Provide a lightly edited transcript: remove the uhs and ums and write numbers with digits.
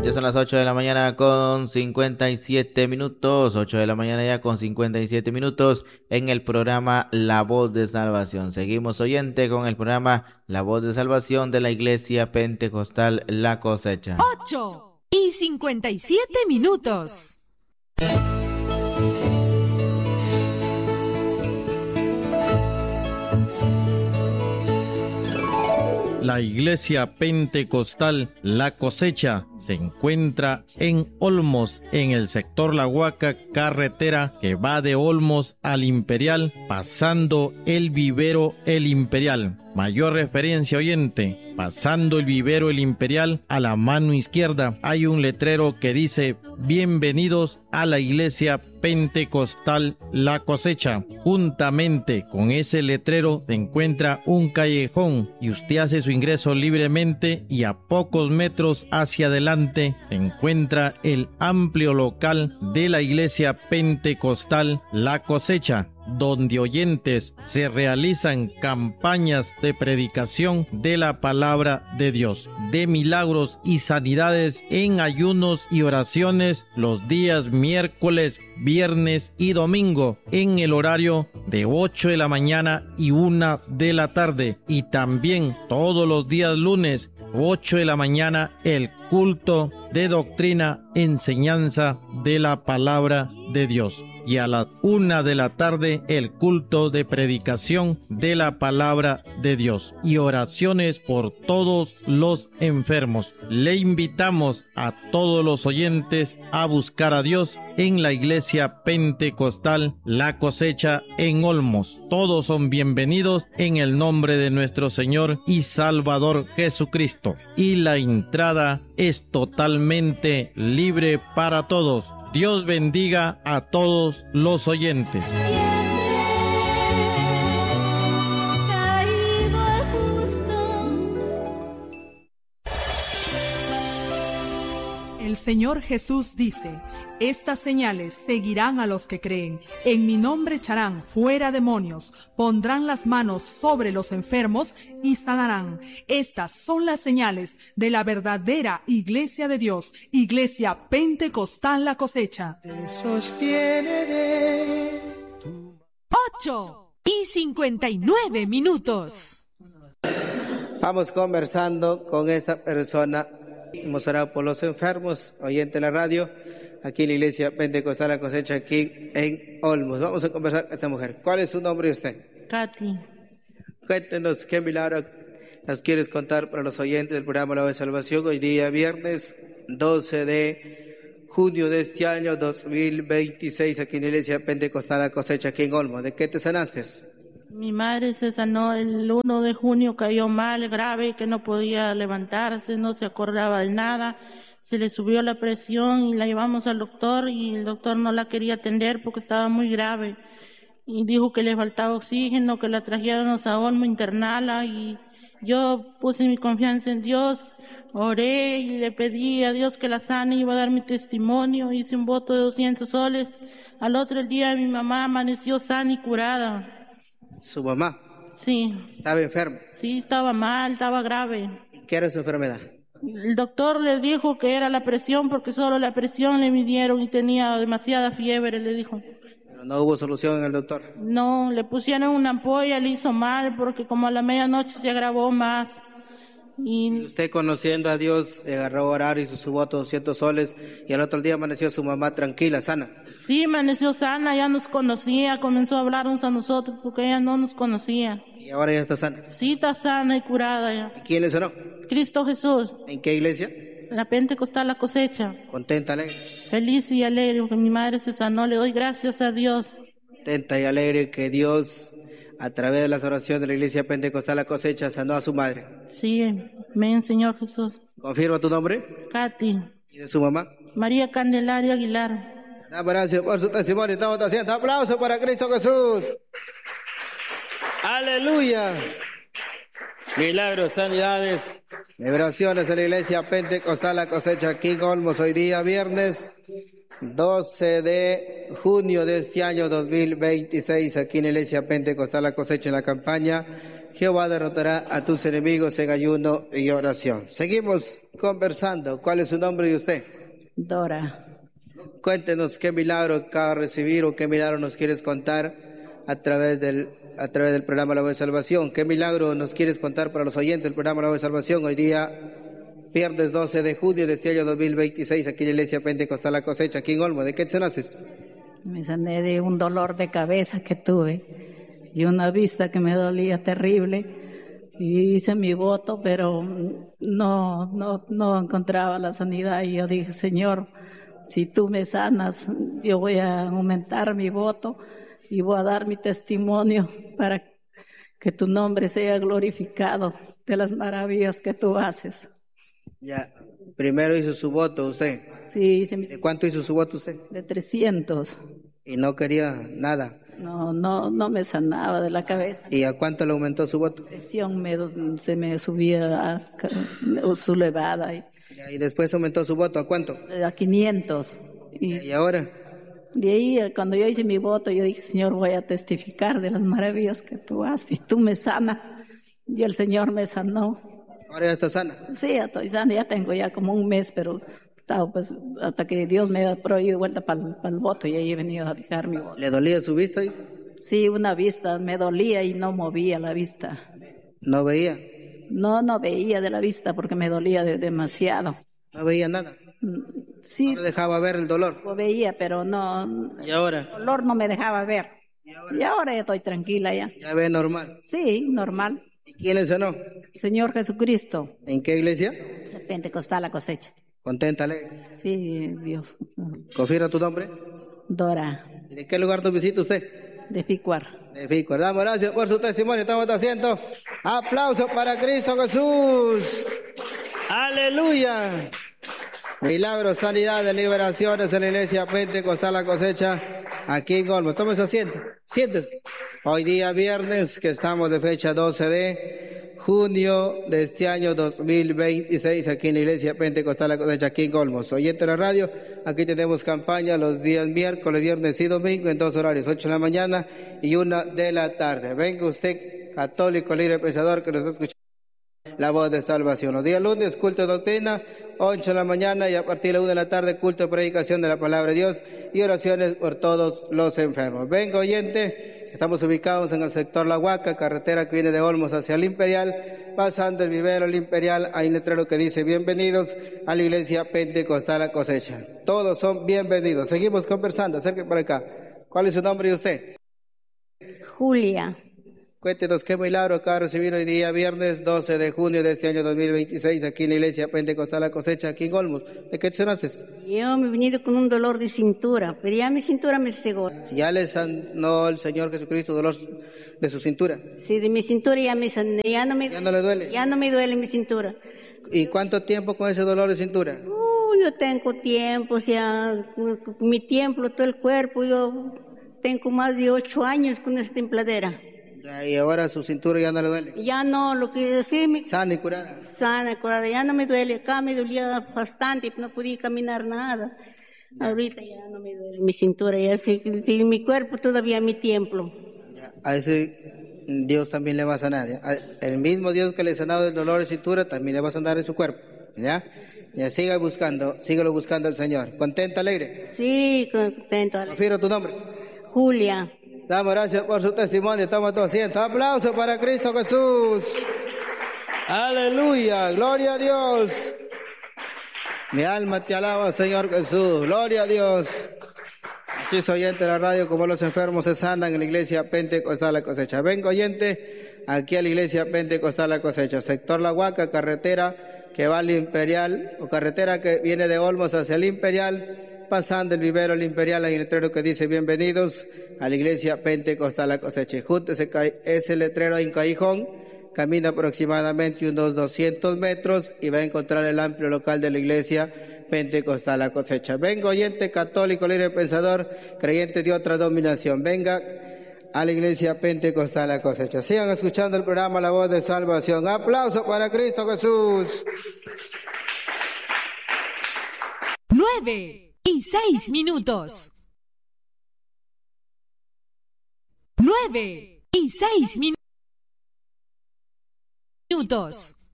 Ya son las 8 de la mañana con 57 minutos, 8 de la mañana ya con 57 minutos en el programa La Voz de Salvación. Seguimos oyente con el programa La Voz de Salvación de la Iglesia Pentecostal La Cosecha. 8:57. La Iglesia Pentecostal La Cosecha se encuentra en Olmos, en el sector La Huaca, carretera que va de Olmos al Imperial, pasando el vivero El Imperial. Mayor referencia, oyente, pasando el vivero El Imperial, a la mano izquierda hay un letrero que dice: bienvenidos a la Iglesia Pentecostal La Cosecha. Juntamente con ese letrero se encuentra un callejón y usted hace su ingreso libremente, y a pocos metros hacia adelante se encuentra el amplio local de la Iglesia Pentecostal La Cosecha, donde, oyentes, se realizan campañas de predicación de la palabra de Dios, de milagros y sanidades en ayunos y oraciones los días miércoles, viernes y domingo, en el horario de 8 de la mañana y 1 de la tarde, y también todos los días lunes 8 de la mañana el culto de doctrina, enseñanza de la palabra de Dios, y a las 1 de la tarde el culto de predicación de la palabra de Dios y oraciones por todos los enfermos. Le invitamos a todos los oyentes a buscar a Dios en la Iglesia Pentecostal La Cosecha en Olmos. Todos son bienvenidos en el nombre de nuestro Señor y Salvador Jesucristo, y la entrada es totalmente libre para todos. Dios bendiga a todos los oyentes. El Señor Jesús dice: estas señales seguirán a los que creen. En mi nombre echarán fuera demonios, pondrán las manos sobre los enfermos y sanarán. Estas son las señales de la verdadera Iglesia de Dios, Iglesia Pentecostal La Cosecha. 8:59. Vamos conversando con esta persona. Hemos orado por los enfermos, oyente de la radio, aquí en la Iglesia Pentecostal La Cosecha, aquí en Olmos. Vamos a conversar con esta mujer. ¿Cuál es su nombre de usted? Katy. Cuéntenos qué milagro nos quieres contar para los oyentes del programa La Voz de Salvación. Hoy día viernes 12 de junio de este año 2026, aquí en la Iglesia Pentecostal La Cosecha, aquí en Olmos. ¿De qué te sanaste? Mi madre se sanó el 1 de junio, cayó mal, grave, que no podía levantarse, no se acordaba de nada. Se le subió la presión y la llevamos al doctor, y el doctor no la quería atender porque estaba muy grave. Y dijo que le faltaba oxígeno, que la trajeran a Olmo, internala. Y yo puse mi confianza en Dios, oré y le pedí a Dios que la sane, iba a dar mi testimonio, hice un voto de 200 soles. Al otro día mi mamá amaneció sana y curada. ¿Su mamá? Sí. ¿Estaba enferma? Sí, estaba mal, estaba grave. ¿Qué era su enfermedad? El doctor le dijo que era la presión, porque solo la presión le midieron y tenía demasiada fiebre, le dijo. Pero no hubo solución en el doctor. No, le pusieron una ampolla, le hizo mal, porque como a la medianoche se agravó más. Y usted, conociendo a Dios, agarró a orar, hizo su voto 200 soles, y al otro día amaneció su mamá tranquila, sana. Sí, amaneció sana, ya nos conocía, comenzó a hablarnos a nosotros porque ella no nos conocía. ¿Y ahora ya está sana? Sí, está sana y curada ya. ¿Y quién le sanó? Cristo Jesús. ¿En qué iglesia? La Pentecostal La Cosecha. ¿Contenta, alegre? Feliz y alegre porque mi madre se sanó, le doy gracias a Dios. Contenta y alegre que Dios, a través de las oraciones de la Iglesia Pentecostal La Cosecha, sanó a su madre. Sí, amén, Señor Jesús. ¿Confirma tu nombre? Katy. ¿Y de su mamá? María Candelaria Aguilar. Gracias por su testimonio. Estamos haciendo aplausos para Cristo Jesús. Aleluya. Milagros, sanidades, liberaciones en la Iglesia Pentecostal La Cosecha, aquí en Olmos, hoy día viernes 12 de junio de este año 2026, aquí en la Iglesia Pentecostal La Cosecha, en la campaña Jehová derrotará a tus enemigos en ayuno y oración. Seguimos conversando. ¿Cuál es su nombre de usted? Dora. Cuéntenos qué milagro acaba de recibir o qué milagro nos quieres contar a través del programa La Voz de Salvación. ¿Qué milagro nos quieres contar para los oyentes del programa La Voz de Salvación? Hoy día, viernes 12 de junio de este año 2026, aquí en la Iglesia Pentecostal La Cosecha, aquí en Olmo. ¿De qué te sanaste? Me sané de un dolor de cabeza que tuve y una vista que me dolía terrible. Y hice mi voto, pero no encontraba la sanidad. Y yo dije, Señor, si tú me sanas, yo voy a aumentar mi voto y voy a dar mi testimonio para que tu nombre sea glorificado de las maravillas que tú haces. Ya, primero hizo su voto usted. Sí, ¿De cuánto hizo su voto usted? de 300. Y no quería nada. No me sanaba de la cabeza. ¿Y a cuánto le aumentó su voto? La presión se me subía su elevada Ya, y después aumentó su voto, ¿a cuánto? a 500. ¿Y ahora? De ahí, cuando yo hice mi voto, yo dije, Señor, voy a testificar de las maravillas que tú haces. Y tú me sanas. Y el Señor me sanó. ¿Ahora ya está sana? Sí, ya estoy sana, ya tengo ya como un mes, pero pues, hasta que Dios me ha prohibido vuelta para el voto y ahí he venido a dejar mi voto. ¿Le dolía su vista, dice? Sí, una vista, me dolía y no movía la vista. ¿No veía? No veía de la vista porque me dolía demasiado. ¿No veía nada? Sí, ¿No le dejaba ver el dolor? lo veía, pero no, ¿Y ahora? el dolor no me dejaba ver. Y ahora ya estoy tranquila ya. ¿Ya ve normal? Sí, normal. ¿Y quién le sanó? Señor Jesucristo, ¿En qué iglesia? de Pentecostal La Cosecha. Contenta, alegre. Sí, Dios. ¿Confirma tu nombre? Dora, ¿Y de qué lugar nos visita usted? de Ficuar. De Fico. Damos gracias por su testimonio. Estamos haciendo aplauso para Cristo Jesús. Aleluya. Milagros, sanidades, liberaciones en la Iglesia Pentecostal La Cosecha, aquí en Olmos. Tome su asiento. Siéntese. Hoy día viernes, que estamos de fecha 12 de junio de este año 2026, aquí en la Iglesia Pentecostal La Cosecha, aquí en Olmos. Oyente de la radio, aquí tenemos campaña los días miércoles, viernes y domingo en dos horarios, 8 de la mañana y 1 de la tarde. Venga usted, católico, libre pensador, que nos está escuchando. La Voz de Salvación. Los días lunes, culto de doctrina, 8 de la mañana y a partir de la 1 de la tarde, culto de predicación de la palabra de Dios y oraciones por todos los enfermos. Venga, oyente, estamos ubicados en el sector La Huaca, carretera que viene de Olmos hacia el Imperial, pasando el vivero el Imperial, hay un letrero que dice bienvenidos a la Iglesia Pentecostal La Cosecha. Todos son bienvenidos. Seguimos conversando, acerque para acá. ¿Cuál es su nombre y usted? Julia. Cuéntenos qué milagro acaba de recibir hoy día, viernes 12 de junio de este año 2026, aquí en la Iglesia Pentecostal La Cosecha, aquí en Olmos. ¿De qué te sanaste? Yo me he venido con un dolor de cintura, pero ya mi cintura me cegó. ¿Ya le sanó el Señor Jesucristo dolor de su cintura? Sí, de mi cintura ya me sané, ¿Ya no le duele? Ya no me duele mi cintura. ¿Y cuánto tiempo con ese dolor de cintura? Yo tengo tiempo, o sea, mi tiempo, todo el cuerpo, yo tengo más de 8 años con esta templadera. ¿Y ahora su cintura ya no le duele? Ya no, lo que sí me... ¿Sana y curada? Sana, curada, ya no me duele. Acá me dolía bastante, no podía caminar nada. Ahorita ya no me duele mi cintura, ya sí, mi cuerpo todavía mi templo. A ese Dios también le va a sanar, ¿ya? El mismo Dios que le ha sanado el dolor de cintura también le va a sanar en su cuerpo, ¿ya? Ya sígalo buscando al Señor. ¿Contenta, alegre? Sí, contento. Confirma tu nombre. Julia. Damos gracias por su testimonio. Estamos todos asientos. Aplauso para Cristo Jesús. Aleluya. Gloria a Dios. Mi alma te alaba, Señor Jesús. Gloria a Dios. Así es, oyente de la radio, como los enfermos se sanan en la Iglesia Pentecostal La Cosecha. Venga, oyente, aquí a la Iglesia Pentecostal La Cosecha. Sector La Huaca, carretera que va al Imperial, o carretera que viene de Olmos hacia el Imperial. Pasando el vivero el Imperial, hay un letrero que dice bienvenidos a la Iglesia Pentecostal La Cosecha. Junto ese letrero hay un callejón, camina aproximadamente unos 200 metros y va a encontrar el amplio local de la Iglesia Pentecostal La Cosecha. Venga, oyente católico, libre pensador, creyente de otra dominación, venga a la Iglesia Pentecostal La Cosecha. Sigan escuchando el programa La Voz de Salvación. Aplauso para Cristo Jesús. 9:06. 9:06. minutos.